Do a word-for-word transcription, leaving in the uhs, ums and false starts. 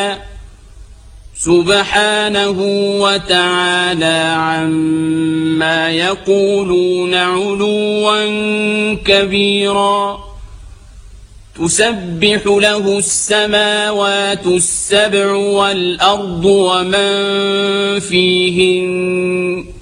سبحانه وتعالى عما يقولون علوا كبيرا تسبح له السماوات السبع والأرض ومن فيهن